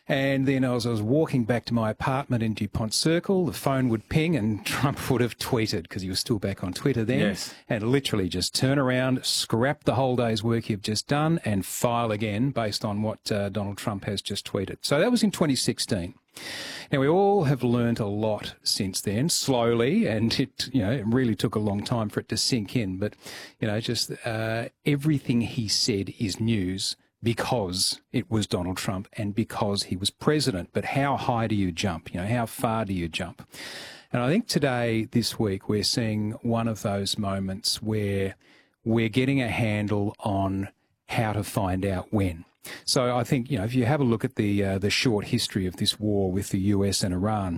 And then as I was walking back to my apartment in DuPont Circle, the phone would ping and Trump would have tweeted, because he was still back on Twitter then, Yes. and literally just turn around, scrap the whole day's work you've just done and file again based on what Donald Trump has just tweeted. So that was in 2016. Now, we all have learned a lot since then, slowly, and it really took a long time for it to sink in. But, just everything he said is news because it was Donald Trump and because he was president. But how high do you jump? How far do you jump? And I think today, this week, we're seeing one of those moments where we're getting a handle on how to find out when. So I think, if you have a look at the short history of this war with the US and Iran,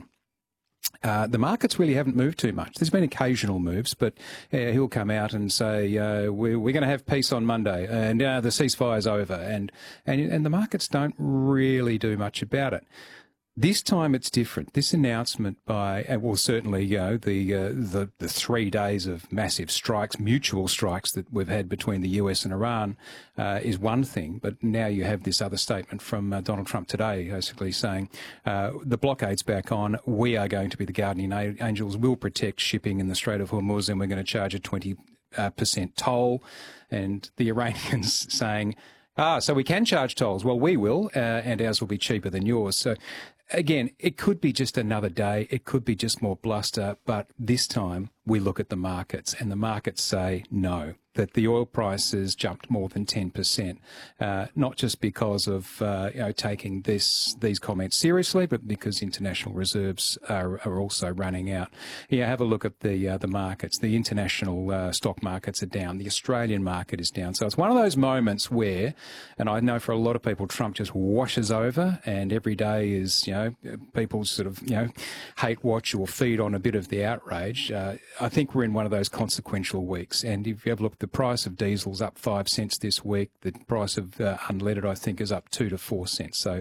the markets really haven't moved too much. There's been occasional moves, but he'll come out and say, we're going to have peace on Monday and the ceasefire's over. And the markets don't really do much about it. This time it's different. This announcement by, certainly, the 3 days of massive strikes, mutual strikes that we've had between the US and Iran is one thing. But now you have this other statement from Donald Trump today, basically saying the blockade's back on. We are going to be the guardian angels. We'll protect shipping in the Strait of Hormuz, and we're going to charge a 20% toll. And the Iranians saying, so we can charge tolls. Well, we will, and ours will be cheaper than yours. So, again, it could be just another day. It could be just more bluster. But this time we look at the markets, and the markets say no, that the oil prices jumped more than 10%, not just because of taking these comments seriously, but because international reserves are also running out. Have a look at the markets. The international stock markets are down. The Australian market is down. So it's one of those moments where, and I know for a lot of people, Trump just washes over, and every day is people sort of hate watch or feed on a bit of the outrage. I think we're in one of those consequential weeks, and if you have a look at the price of diesel's up 5 cents this week. The price of unleaded, I think, is up 2 to 4 cents. So,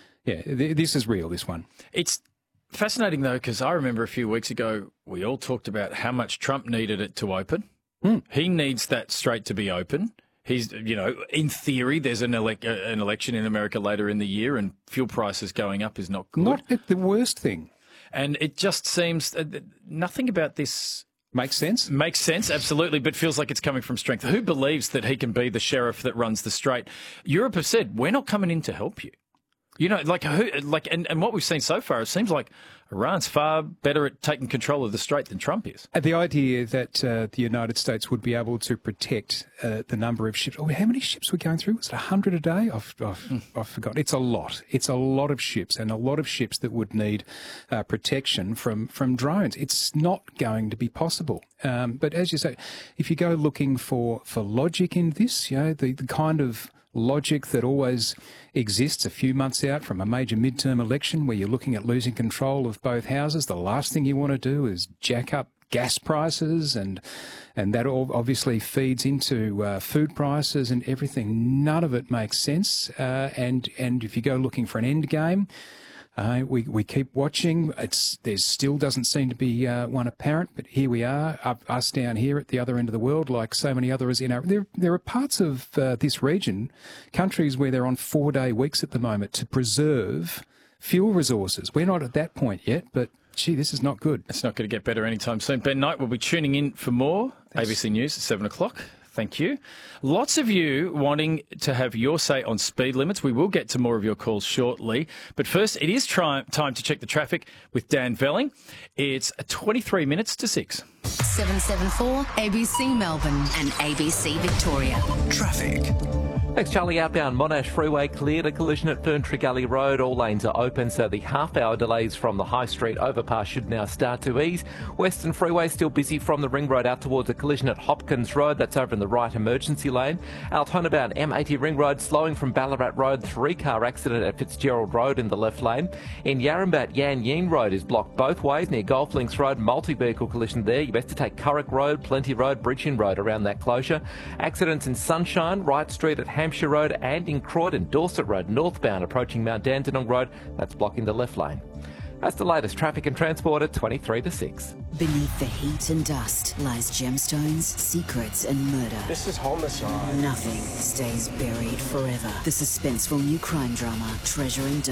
this is real, this one. It's fascinating, though, because I remember a few weeks ago we all talked about how much Trump needed it to open. He needs that strait to be open. He's, in theory, there's an election in America later in the year, and fuel prices going up is not good. Not the worst thing. And it just seems nothing about this makes sense. Makes sense, absolutely, but feels like it's coming from strength. Who believes that he can be the sheriff that runs the strait? Europe have said, we're not coming in to help you. And what we've seen so far, it seems like Iran's far better at taking control of the strait than Trump is. The idea that the United States would be able to protect the number of ships. How many ships were going through? Was it 100 a day? I've forgotten. It's a lot. It's a lot of ships, and a lot of ships that would need protection from drones. It's not going to be possible. But as you say, if you go looking for logic in this, the kind of logic that always exists a few months out from a major midterm election where you're looking at losing control of both houses. The last thing you want to do is jack up gas prices, and that all obviously feeds into food prices and everything. None of it makes sense. And if you go looking for an end game, we keep watching. There still doesn't seem to be one apparent, but here we are, us down here at the other end of the world, like so many others in our. There are parts of this region, countries where they're on 4-day weeks at the moment to preserve fuel resources. We're not at that point yet, but gee, this is not good. It's not going to get better anytime soon. Ben Knight will be tuning in for more. Thanks. ABC News at 7 o'clock. Thank you. Lots of you wanting to have your say on speed limits. We will get to more of your calls shortly. But first, it is time to check the traffic with Dan Velling. It's 23 minutes to 6. 774 ABC Melbourne and ABC Victoria. Traffic. Thanks, Charlie. Outbound Monash Freeway cleared. A collision at Ferntree Gully Road. All lanes are open, so the half-hour delays from the High Street overpass should now start to ease. Western Freeway still busy from the Ring Road out towards a collision at Hopkins Road. That's over in the right emergency lane. Altona bound M80 Ring Road slowing from Ballarat Road. 3-car accident at Fitzgerald Road in the left lane. In Yarrambat, Yan Yeen Road is blocked both ways near Golf Links Road. Multi-vehicle collision there. You best to take Currick Road, Plenty Road, Bridgeton Road around that closure. Accidents in Sunshine, Wright Street at Hampshire Road, and in Croydon, Dorset Road northbound approaching Mount Dandenong Road. That's blocking the left lane. That's the latest traffic and transport at 23 to 6. Beneath the heat and dust lies gemstones, secrets and murder. This is homicide. Nothing stays buried forever. The suspenseful new crime drama, Treasure in Dark.